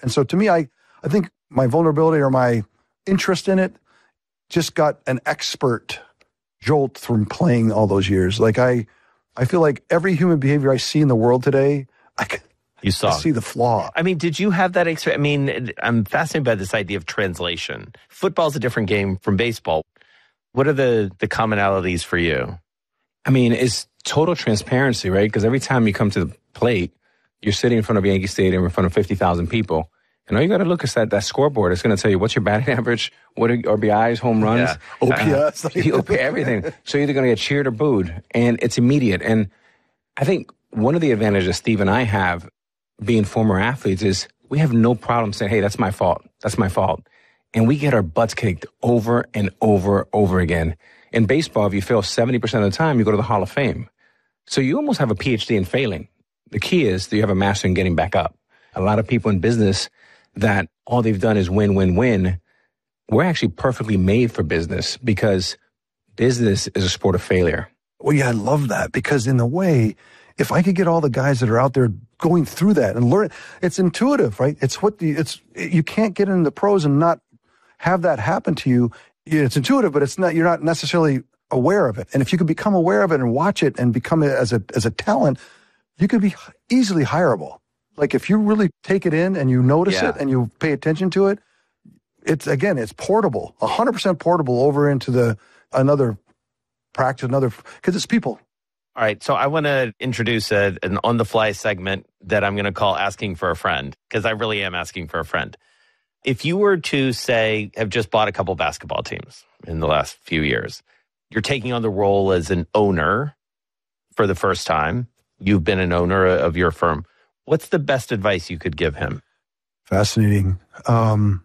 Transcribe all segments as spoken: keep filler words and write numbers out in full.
And so to me, I, I think my vulnerability or my interest in it just got an expert jolt from playing all those years. Like I, I feel like every human behavior I see in the world today, I can you saw. I see the flaw. I mean, did you have that experience? I mean, I'm fascinated by this idea of translation. Football's a different game from baseball. What are the, the commonalities for you? I mean, it's total transparency, right? Because every time you come to the plate, you're sitting in front of Yankee Stadium in front of fifty thousand people. And all you got to look is at that scoreboard. It's going to tell you what's your batting average, what are R B Is, home runs, yeah. O P S. Uh, O P S, everything. So you're either going to get cheered or booed. And it's immediate. And I think one of the advantages Steve and I have being former athletes is we have no problem saying, hey, that's my fault. That's my fault. And we get our butts kicked over and over, over again. In baseball, if you fail seventy percent of the time, you go to the Hall of Fame. So you almost have a P H D in failing. The key is that you have a master in getting back up. A lot of people in business that all they've done is win, win, win. We're actually perfectly made for business because business is a sport of failure. Well, yeah, I love that because in a way, if I could get all the guys that are out there going through that and learn, it's intuitive, right? It's what the, it's, you can't get into the pros and not have that happen to you. It's intuitive, but it's not, you're not necessarily aware of it. And if you could become aware of it and watch it and become it as a, as a talent, you could be easily hireable. Like if you really take it in and you notice yeah. it and you pay attention to it, it's, again, it's portable, a hundred percent portable over into the, another practice, another, because it's people. All right, so I want to introduce a, an on-the-fly segment that I'm going to call Asking for a Friend, because I really am asking for a friend. If you were to, say, have just bought a couple basketball teams in the last few years, you're taking on the role as an owner for the first time. You've been an owner of your firm. What's the best advice you could give him? Fascinating. Um,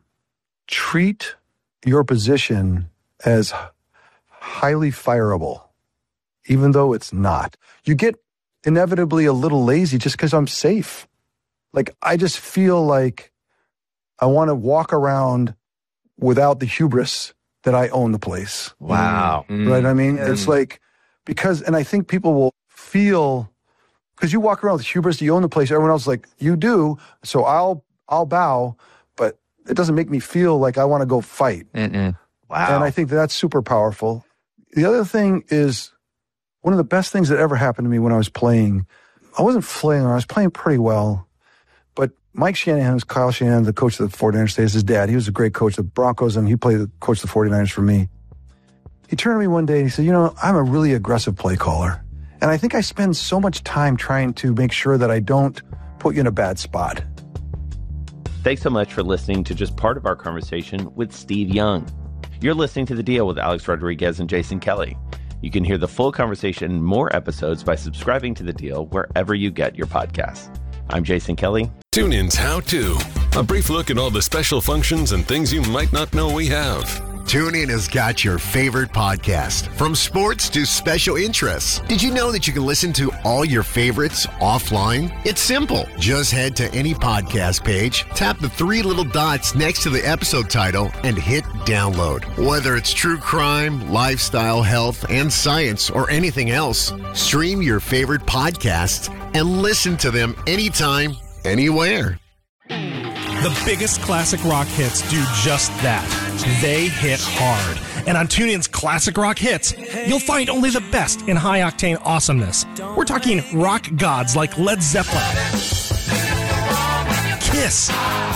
treat your position as highly fireable, even though it's not. You get inevitably a little lazy just because I'm safe. Like, I just feel like I want to walk around without the hubris that I own the place. Wow. Mm. Right? I mean, mm. it's like, because, and I think people will feel, because you walk around with hubris, you own the place, everyone else is like, you do, so I'll, I'll bow, but it doesn't make me feel like I want to go fight. Mm-mm. Wow. And I think that's super powerful. The other thing is, one of the best things that ever happened to me when I was playing, I wasn't flailing, I was playing pretty well, but Mike Shanahan was Kyle Shanahan, the coach of the forty-niners today, is his dad. He was a great coach of the Broncos, and he played the coach of the forty-niners for me. He turned to me one day and he said, you know, I'm a really aggressive play caller. And I think I spend so much time trying to make sure that I don't put you in a bad spot. Thanks so much for listening to just part of our conversation with Steve Young. You're listening to The Deal with Alex Rodriguez and Jason Kelly. You can hear the full conversation in more episodes by subscribing to The Deal wherever you get your podcasts. I'm Jason Kelly. TuneIn's How To. A brief look at all the special functions and things you might not know we have. TuneIn has got your favorite podcast, from sports to special interests. Did you know that you can listen to all your favorites offline? It's simple. Just head to any podcast page, tap the three little dots next to the episode title, and hit download. Whether it's true crime, lifestyle, health, and science, or anything else, stream your favorite podcasts and listen to them anytime, anywhere. The biggest classic rock hits do just that. They hit hard. And on TuneIn's Classic Rock Hits, you'll find only the best in high-octane awesomeness. We're talking rock gods like Led Zeppelin, Kiss,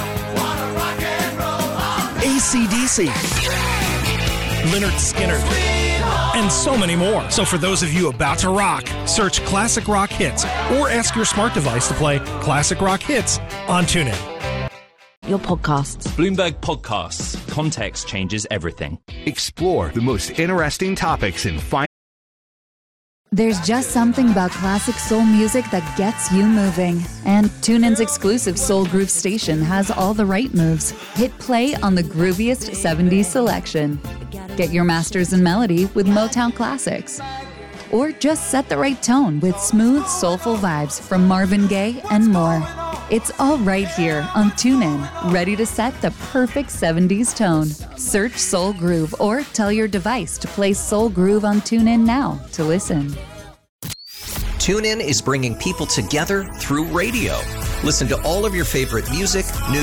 A C D C, Lynyrd Skynyrd, and so many more. So for those of you about to rock, search Classic Rock Hits or ask your smart device to play Classic Rock Hits on TuneIn. Your podcasts. Bloomberg Podcasts. Context changes everything. Explore the most interesting topics and find. There's just something about classic soul music that gets you moving. And TuneIn's exclusive Soul Groove station has all the right moves. Hit play on the grooviest seventies selection. Get your masters in melody with Motown classics. Or just set the right tone with smooth, soulful vibes from Marvin Gaye and more. It's all right here on TuneIn, ready to set the perfect seventies tone. Search Soul Groove or tell your device to play Soul Groove on TuneIn now to listen. TuneIn is bringing people together through radio. Listen to all of your favorite music, news,